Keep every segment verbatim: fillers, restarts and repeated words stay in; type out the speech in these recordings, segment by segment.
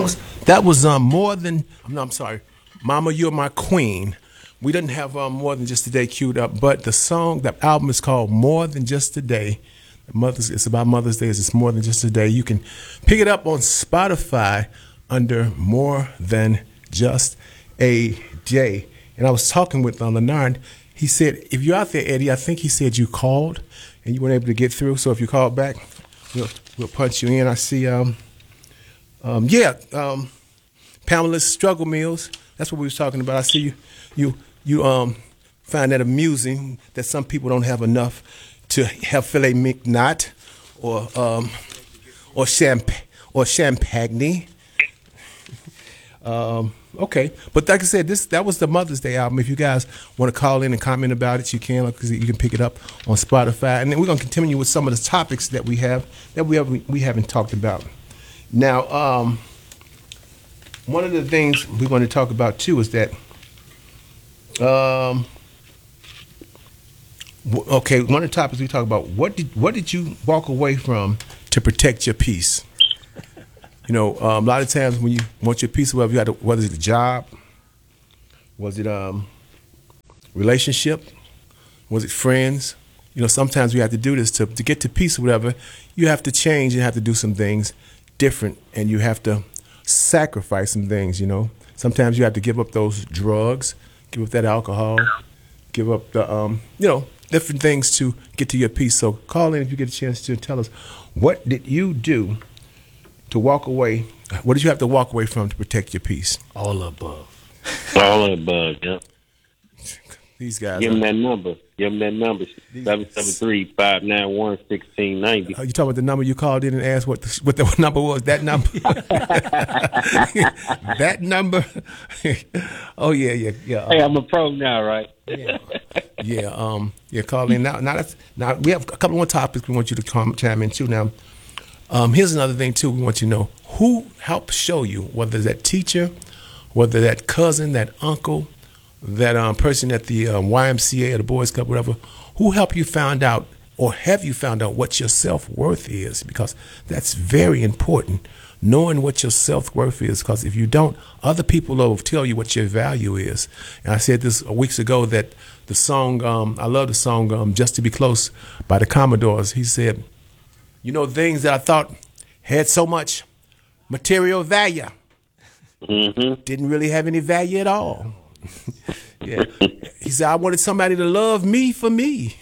was that was um more than. No, I'm sorry, Mama, You're My Queen. We didn't have um, More Than Just a Day queued up, but the song, the album is called More Than Just a Day. Mother's, it's about Mother's Day. It's More Than Just a Day. You can pick it up on Spotify under More Than Just a Day. And I was talking with uh, Leonard. He said, if you're out there, Eddie, I think he said you called and you weren't able to get through. So if you called back, we'll, we'll punch you in. I see, um, um, yeah, um, Pamela's Struggle Meals. That's what we was talking about. I see you, you, you um, find that amusing that some people don't have enough to have filet mignon or um, or champ or champagne. Um, okay, but like I said, this that was the Mother's Day album. If you guys want to call in and comment about it, you can. Like, you can pick it up on Spotify, and then we're gonna continue with some of the topics that we have that we have we haven't talked about. Now, um, one of the things we want to talk about too is that. Um, okay, one of the topics we talk about, what did what did you walk away from to protect your peace? You know, um, a lot of times when you want your peace, whether you had to, whether it's a job, was it um, relationship, was it friends? You know, sometimes we have to do this to to get to peace or whatever. You have to change and have to do some things different, and you have to sacrifice some things. You know, sometimes you have to give up those drugs, give up that alcohol, give up the um, you know. different things to get to your peace. So call in if you get a chance to tell us, what did you do to walk away? What did you have to walk away from to protect your peace? All above. All above, yeah. These guys. Give them that number. Give them that number. seven seven three, five nine one, one six nine zero. Are you talking about the number you called in and asked what the, what the number was? That number? That number? Oh, yeah, yeah, yeah. Hey, I'm a pro now, right? Yeah, yeah. Um, yeah. Call in now. Now, that's, now we have a couple more topics we want you to come chime in too. Now, um, here's another thing too. We want you to know who helped show you, whether that teacher, whether that cousin, that uncle, that um, person at the um, Y M C A or the Boys Club, whatever. Who helped you find out, or have you found out what your self-worth is? Because that's very important. Knowing what your self-worth is, because if you don't, other people will tell you what your value is. And I said this weeks ago that the song, um, I love the song um, Just to Be Close by the Commodores. He said, you know, things that I thought had so much material value mm-hmm. didn't really have any value at all. Yeah. He said, I wanted somebody to love me for me.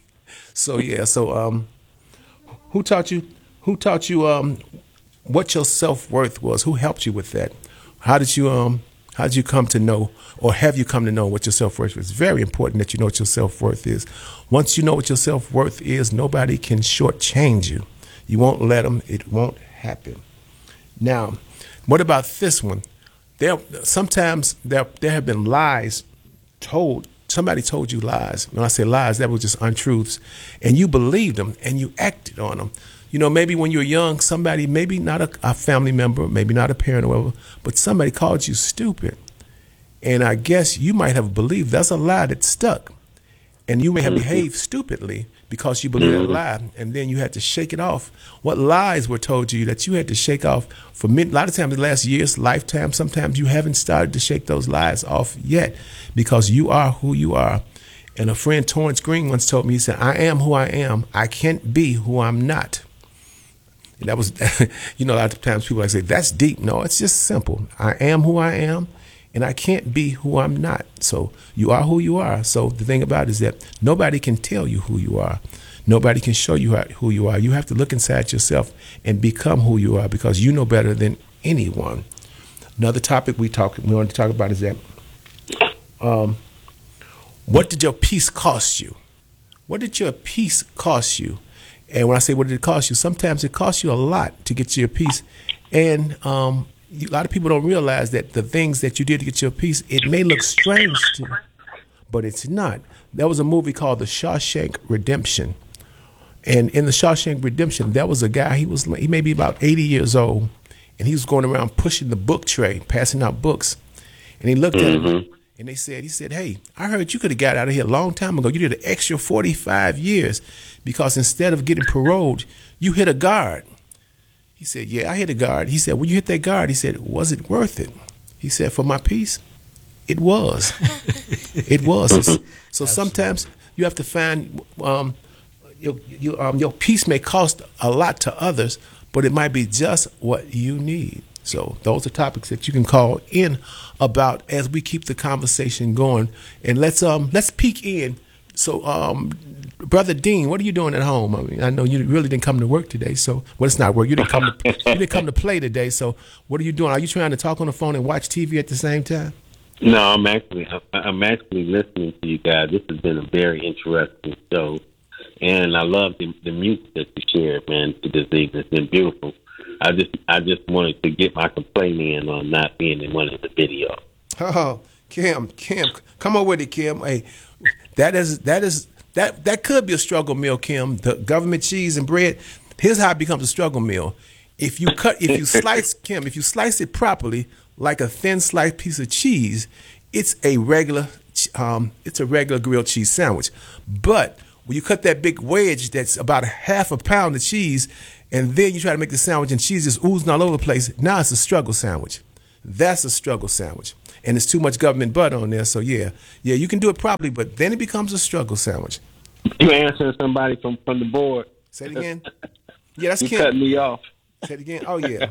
So, yeah, so um, who taught you, who taught you um, what your self-worth was? Who helped you with that? How did you um how did you come to know, or have you come to know what your self-worth is? It's very important that you know what your self-worth is. Once you know what your self-worth is, nobody can shortchange you. You won't let them. It won't happen. Now, what about this one? There sometimes there there have been lies told. Somebody told you lies. When I say lies, that was just untruths, and you believed them and you acted on them. You know, maybe when you were young, somebody, maybe not a, a family member, maybe not a parent or whatever, but somebody called you stupid. And I guess you might have believed that's a lie that stuck. And you may have behaved stupidly because you believed that lie. And then you had to shake it off. What lies were told to you that you had to shake off for many, a lot of times the last years, lifetime, sometimes you haven't started to shake those lies off yet because you are who you are. And a friend, Torrance Green, once told me, he said, I am who I am. I can't be who I'm not. And that was, you know, a lot of times people like say, that's deep. No, it's just simple. I am who I am, and I can't be who I'm not. So you are who you are. So the thing about it is that nobody can tell you who you are. Nobody can show you how, who you are. You have to look inside yourself and become who you are because you know better than anyone. Another topic we talk, we want to talk about is that, um, what did your peace cost you? What did your peace cost you? And when I say what did it cost you, sometimes it costs you a lot to get to your peace. And um, a lot of people don't realize that the things that you did to get your peace, it may look strange to you, but it's not. There was a movie called The Shawshank Redemption. And in The Shawshank Redemption, there was a guy, he was he may be about eighty years old, and he was going around pushing the book tray, passing out books. And he looked mm-hmm. at him, and they said, he said, hey, I heard you could have got out of here a long time ago. You did an extra forty-five years because instead of getting paroled, you hit a guard. He said, yeah, I hit a guard. He said, when you hit that guard, he said, was it worth it? He said, for my peace, it was. It was. So sometimes you have to find um, your, your, um, your peace may cost a lot to others, but it might be just what you need. So those are topics that you can call in about as we keep the conversation going. And let's um let's peek in. So um, Brother Dean, what are you doing at home? I mean, I know you really didn't come to work today. So well, it's not work. You didn't come to you didn't come to play today. So what are you doing? Are you trying to talk on the phone and watch T V at the same time? No, I'm actually I'm actually listening to you guys. This has been a very interesting show, and I love the, the music that you shared, man. To this evening, it's been beautiful. I just I just wanted to get my complaint in on not being in one of the videos. Oh, Kim, Kim, come on with it, Kim. Hey, that is that is that that could be a struggle meal, Kim. The government cheese and bread. Here's how it becomes a struggle meal. If you cut, if you slice, Kim, if you slice it properly, like a thin sliced piece of cheese, it's a regular, um, it's a regular grilled cheese sandwich. But when you cut that big wedge that's about a half a pound of cheese, and then you try to make the sandwich and cheese is oozing all over the place, now it's a struggle sandwich. That's a struggle sandwich. And it's too much government butter on there. So, yeah, yeah, you can do it properly, but then it becomes a struggle sandwich. You answering somebody from, from the board. Say it again. Yeah, that's you Kim. cut me off. Say it again. Oh, yeah.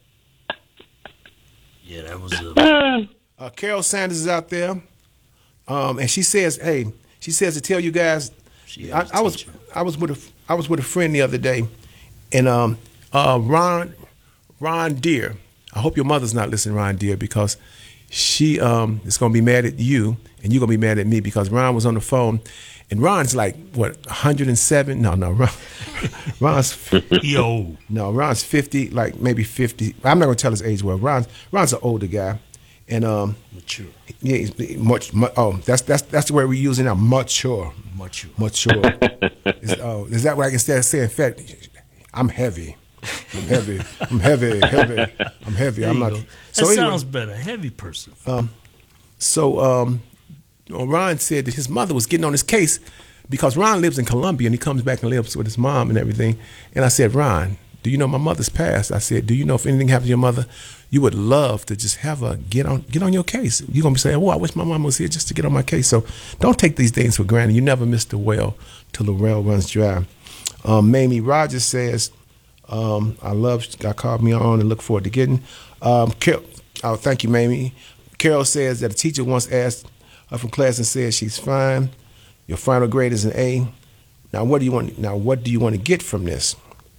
Yeah, that was a... Uh, Carol Sanders is out there, um, and she says, "Hey, she says to tell you guys, I, I was I was with a I was with a friend the other day, and um, uh, Ron Ron Deere. I hope your mother's not listening, Ron Deere, because she um, is going to be mad at you, and you're going to be mad at me because Ron was on the phone, and Ron's like what one hundred seven? No, no, Ron, Ron's yo, no, Ron's fifty, like maybe fifty. I'm not going to tell his age well. Ron's Ron's an older guy. And um, mature. Yeah, he's much, much. Oh, that's that's that's the word we're using now. Mature. Mature. Mature. is, oh, is that what I can instead of saying fat? I'm heavy. I'm heavy. I'm heavy. Heavy. I'm heavy. There I'm you not. go. So that anyway, sounds better. Heavy person. Um, so um, Ron said that his mother was getting on his case because Ron lives in Colombia and he comes back and lives with his mom and everything. And I said, Ron, do you know my mother's passed? I said, do you know if anything happened to your mother, you would love to just have her get on get on your case. You're going to be saying, oh, I wish my mom was here just to get on my case. So don't take these things for granted. You never miss the well till the well runs dry. Um, Mamie Rogers says, um, I love, God called me on and look forward to getting. Um, Carol, oh, thank you, Mamie. Carol says that a teacher once asked her from class and said, she's fine. Your final grade is an A. Now, what do you want? Now, what do you want to get from this?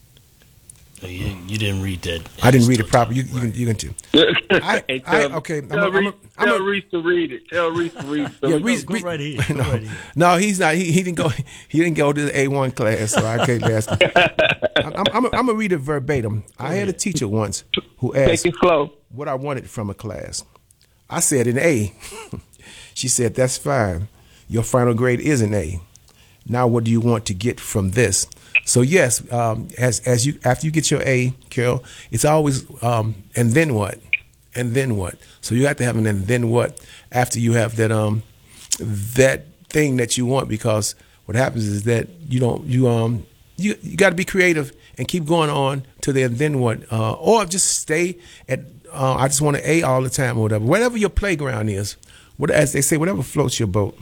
Oh, you, you didn't read that. I didn't read it properly. You, you can, you can too. I, Hey, I, tell, okay, tell, I'm a, Reese, I'm a, I'm tell a, Reese to read it. Tell Reese to read it. So yeah, we Reese, Go Reese- right ahead. Go no, right ahead. no, he's not. He, he didn't go. He didn't go to the A one class, so I can't ask him. I'm, I'm, I'm, I'm gonna read it verbatim. I had a teacher once who Take asked it slow. what I wanted from a class. I said an A. She said, "That's fine. Your final grade is an A. Now, what do you want to get from this?" So yes, um, as as you after you get your A, Carol, it's always um, and then what, and then what. So you have to have an and then what after you have that um that thing that you want, because what happens is that you don't you um you you got to be creative and keep going on to the and then what, uh, or just stay at uh, I just want an A all the time or whatever. Whatever your playground is, what as they say, whatever floats your boat.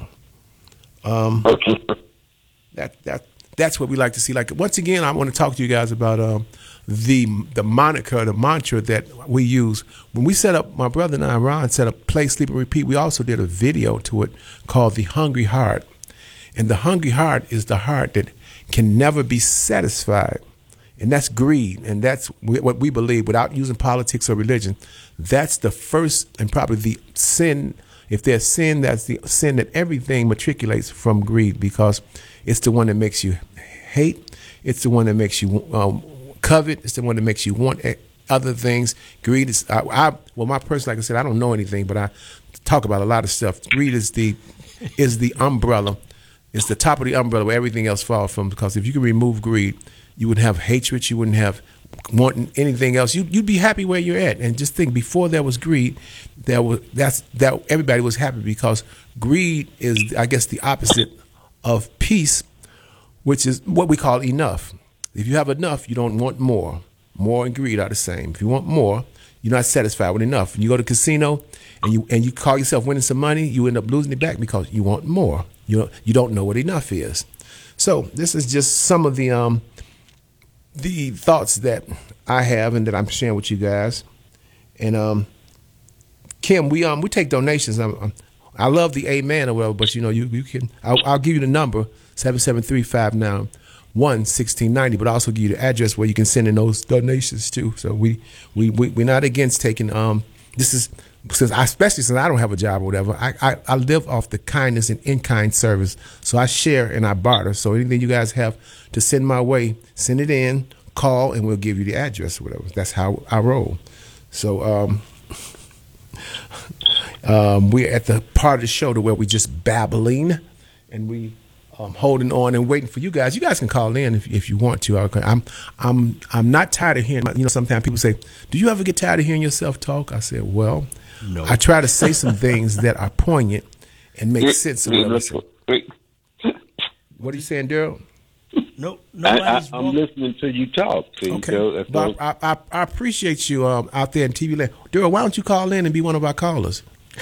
Um, that that. That's what we like to see. Like, once again, I want to talk to you guys about um, the the moniker, the mantra that we use. When we set up, my brother and I, Ron, set up Play, Sleep, and Repeat, we also did a video to it called The Hungry Heart. And the hungry heart is the heart that can never be satisfied. And that's greed. And that's what we believe, without using politics or religion. That's the first and probably the sin. If there's sin, that's the sin that everything matriculates from greed, because it's the one that makes you hate. It's the one that makes you um, covet. It's the one that makes you want other things. Greed is, I, I, well, my person, like I said, I don't know anything, but I talk about a lot of stuff. Greed is the is the umbrella. It's the top of the umbrella where everything else falls from, because if you can remove greed, you wouldn't have hatred. You wouldn't have wanting anything else. You, you'd be happy where you're at. And just think, before there was greed, there was that's that everybody was happy, because greed is, I guess, the opposite of peace, which is what we call enough. If you have enough, you don't want more. more and greed are the same. If you want more, you're not satisfied with enough. You go to the casino and you and you call yourself winning some money, you end up losing it back because you want more. You know, you don't know what enough is. So this is just some of the um the thoughts that I have and that I'm sharing with you guys. And um, Kim, we um we take donations. I'm, I'm, I love the amen or whatever, but you know you you can. I'll, I'll give you the number seven seven three five nine one sixteen ninety, but I also give you the address where you can send in those donations too. So we we, we we're not against taking um. This is since I especially since I don't have a job or whatever. I, I I live off the kindness and in kind service. So I share and I barter. So anything you guys have to send my way, send it in, call, and we'll give you the address or whatever. That's how I roll. So um. Um, we're at the part of the show to where we just babbling, and we um, holding on and waiting for you guys. You guys can call in if, if you want to. I'm I'm I'm not tired of hearing. You know, sometimes people say, "Do you ever get tired of hearing yourself talk?" I said, "Well, no. I try to say some things that are poignant and make sense of what I'm saying." What are you saying, Daryl? No, I, I, I'm listening to you talk. See, okay, so that's well, I, I I appreciate you um, out there in T V land. Daryl, why don't you call in and be one of our callers?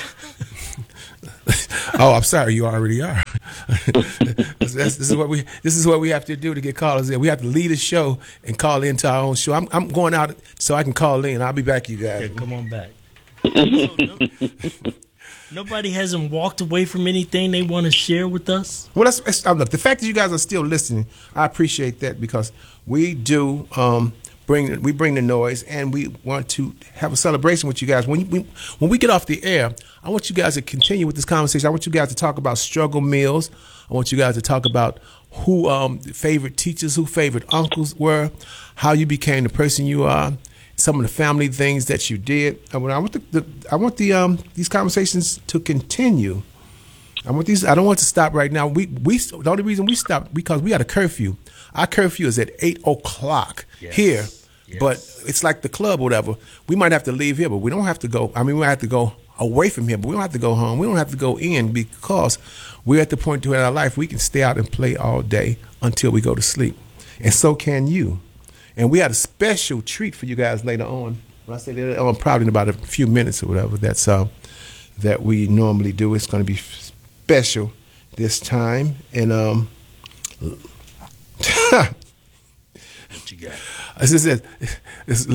Oh, I'm sorry, you already are. this, this is what we this is what we have to do to get callers in. We have to lead a show and call into our own show. I'm I'm going out so I can call in. I'll be back, you guys. Yeah, come on back. So, no, nobody hasn't walked away from anything they want to share with us. Well, that's, that's uh, look, the fact that you guys are still listening, I appreciate that because we do. Um, Bring we bring the noise, and we want to have a celebration with you guys. When you, we, when we get off the air, I want you guys to continue with this conversation. I want you guys to talk about struggle meals. I want you guys to talk about who um, favorite teachers, who favorite uncles were, how you became the person you are, some of the family things that you did. I want, I want the, the I want the um, these conversations to continue. I want these. I don't want to stop right now. We we the only reason we stopped because we got a curfew. Our curfew is at eight o'clock yes. here, yes. But it's like the club or whatever. We might have to leave here, but we don't have to go. I mean, we might have to go away from here, but we don't have to go home. We don't have to go in because we're at the point in our life we can stay out and play all day until we go to sleep, and so can you. And we had a special treat for you guys later on. When I say later on, probably in about a few minutes or whatever. That's uh, that we normally do. It's going to be special this time, and um. What you got? This is it. It's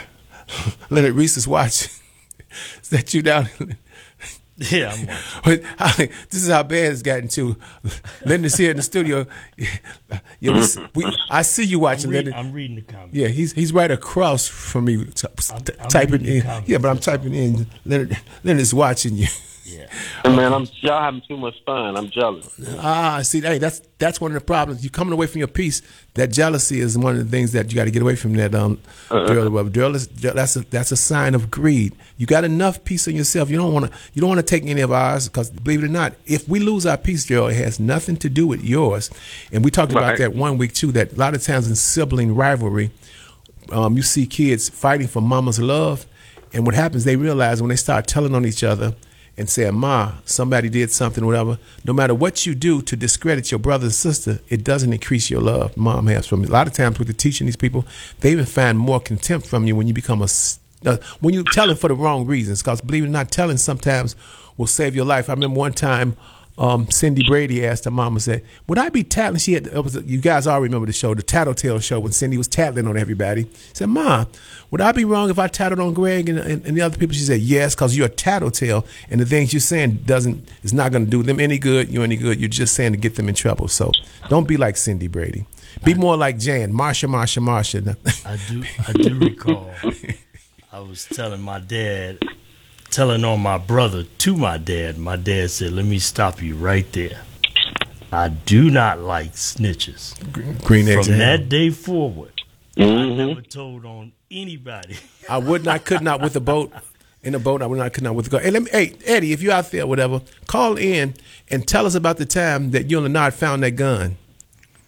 Leonard Reese is watching. Is that you down? Yeah, I'm watching. But this is how bad it's gotten too. Leonard's here in the studio. Yeah, we, we, I see you watching. I'm, read, Leonard. I'm reading the comments. Yeah, he's he's right across from me, t- I'm, I'm typing in. Comments. Yeah, but I'm typing in. Leonard, Leonard's watching you. Yeah. Hey, man, I'm y'all having too much fun. I'm jealous. Ah, see, hey, that's that's one of the problems. You coming away from your peace. That jealousy is one of the things that you got to get away from. That um, Uh-uh. girl, well, girl is, that's a that's a sign of greed. You got enough peace in yourself. You don't want to you don't want to take any of ours because believe it or not, if we lose our peace, girl, it has nothing to do with yours. And we talked about Right. that one week too. That a lot of times in sibling rivalry, um, you see kids fighting for mama's love, and what happens? They realize when they start telling on each other. And say, Ma, somebody did something, whatever. No matter what you do to discredit your brother and sister, it doesn't increase your love. Mom has from you. A lot of times with the teaching these people, they even find more contempt from you when you become a, uh, when you tell them for the wrong reasons. Because believe it or not, telling sometimes will save your life. I remember one time, um, Cindy Brady asked her mama, said, would I be tattling? She had, it was, you guys all remember the show, the Tattletale show, when Cindy was tattling on everybody. She said, Ma, would I be wrong if I tattled on Greg and, and, and the other people? She said, yes, because you're a tattletale, and the things you're saying doesn't is not going to do them any good. You're any good. You're just saying to get them in trouble. So don't be like Cindy Brady. Be more like Jan, Marsha, Marsha, Marsha. I do. I do recall. I was telling my dad, telling on my brother to my dad. My dad said, "Let me stop you right there. I do not like snitches." Green eggs. From that day forward, Mm-hmm. I never told on anybody. I would not, could not with a boat. In a boat, I would not, could not with a gun. Hey, let me, hey, Eddie, if you're out there, whatever, call in and tell us about the time that you and Leonard found that gun.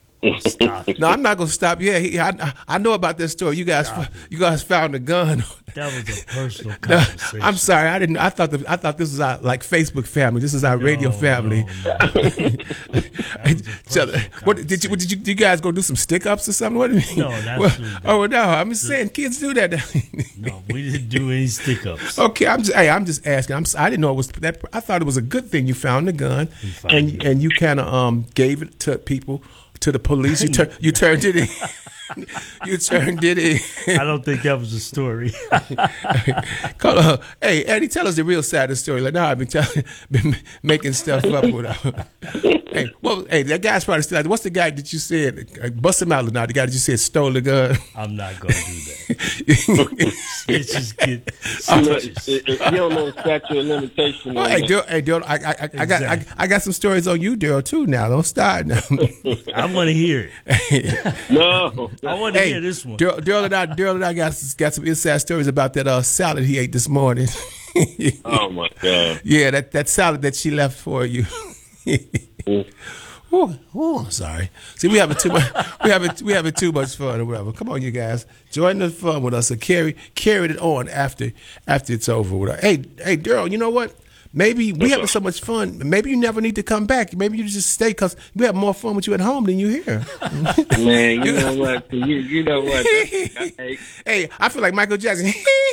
Stop it. No, I'm not gonna stop. Yeah, he, I I know about this story. You guys, you guys found a gun. That was a personal No, conversation. I'm sorry, I didn't. I thought the, I thought this was our like Facebook family. This is our radio No, family. no, no. So, personal what did you? What did you? Did you guys go do some stick ups or something? What do you mean? No, that's Well, absolutely oh no, I'm just saying kids do that. No, we didn't do any stick ups. Okay, I'm just. Hey, I'm just asking. I'm. s- I didn't know it was that. I thought it was a good thing you found the gun, found and it. and you kind of um gave it to people, to the police. You tur- you turned it in. You turned it in. I don't think that was a story. Call her. Hey, Eddie, tell us the real side of the story. Like, no, I've been telling, been making stuff up with her. Hey, well, hey, that guy's probably still out there. What's the guy that you said? Uh, bust him out now. The guy that you said stole the gun. I'm not gonna do that. Snitches get You know, stitches. if, if you don't know the statute of limitation, Oh, hey, Daryl, hey, Daryl, I, I, I, I got, I, Exactly. I got some stories on you, Daryl, too. Now, don't start now. I want to hear it. no. I want to Hey, hear this one. Daryl, Daryl and I, Daryl and I got got some inside stories about that uh, salad he ate this morning. Oh my God. Yeah, that, that salad that she left for you. Ooh, ooh, sorry. See, we having too much. We having we having too much fun or whatever. Come on, you guys, join the fun with us and carry carry it on after after it's over with us. Hey, hey, Daryl, you know what? Maybe we having so much fun. Maybe you never need to come back. Maybe you just stay because we have more fun with you at home than you here. Man, you know what? You, you know what? Hey, Hey, I feel like Michael Jackson.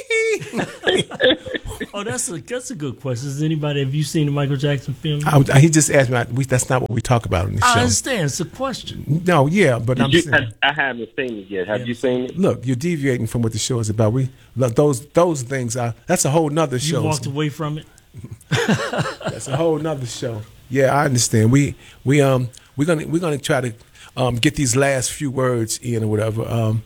Oh, that's a that's a good question. Has anybody have you seen the Michael Jackson film? I, was- he just asked me. We, that's not what we talk about in the I show. understand. It's a question. No, yeah, but I'm you, saying, I, I haven't seen it yet. Have you seen it? look, you're deviating from what the show is about. We look, those those things are. That's a whole nother You show. walked away from it. That's a whole nother show. Yeah, I understand. We we um we're gonna we're gonna try to um get these last few words in or whatever. Um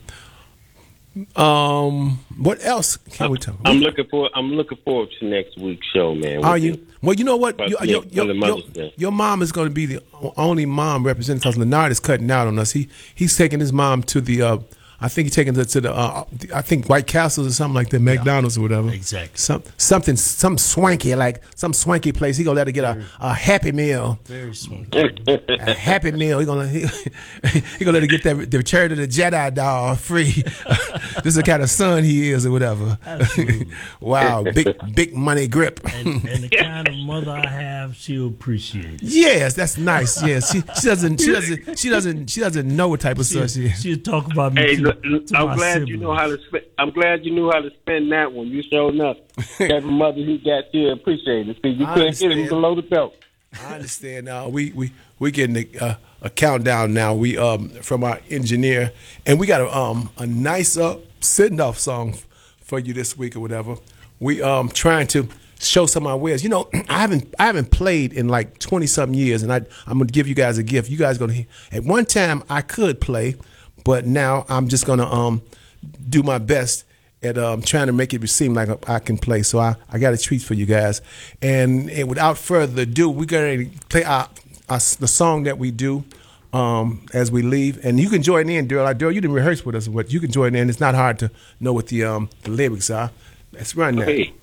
um what else can we talk? I'm looking for. I'm looking forward to next week's show, man. Are you? Well, you know what? But Your, yeah, your, for your, the your, Mother's Day. your mom is going to be the only mom represented because Leonard is cutting out on us. He he's taking his mom to the. Uh, I think he's taking her to the. Uh, I think White Castles or something like that, McDonald's or whatever. Exactly. Some something some swanky like some swanky place. He gonna let her get a, a Happy Meal. Very smart. A Happy Meal. He gonna he, he gonna let her get that the Return of the Jedi doll free. This is the kind of son he is or whatever. Absolutely. Wow, big big money grip. And, and the kind of mother I have, she'll appreciate it. Yes, that's nice. Yes, she she doesn't she doesn't she doesn't she doesn't know what type of son she is. She'll talk about me Hey, to, look, to I'm my glad you know how to spend. I'm glad you knew how to spend that one. You showed enough. Every mother who got you appreciate it. See, you I couldn't hit him understand. below the belt. I understand now. We we we getting a, uh, a countdown now. We um from our engineer, and we got a um a nice uh send off song for you this week or whatever. We um trying to show some of our wares. You know, I haven't I haven't played in like twenty something years, and I I'm gonna give you guys a gift. You guys gonna hear. At one time I could play, but now I'm just gonna um do my best at um, trying to make it seem like I can play. So I, I got a treat for you guys. And, and without further ado, we're going to play our, our, the song that we do um, as we leave. And you can join in, Daryl. Like, Daryl, you didn't rehearse with us, but you can join in. It's not hard to know what the, um, the lyrics are. Let's run that. Hey.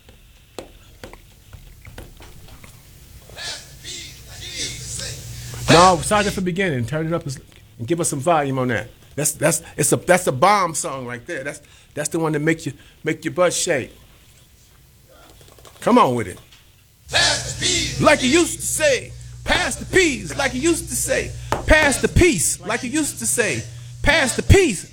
No, start at the beginning. Turn it up and give us some volume on that. That's that's it's a that's a bomb song right there. That's that's the one that make you make your butt shake. Come on with it. Pass the peas, like you used to say. Pass the peas, like you used to say. Pass the peace, like you used to say. Pass the peace.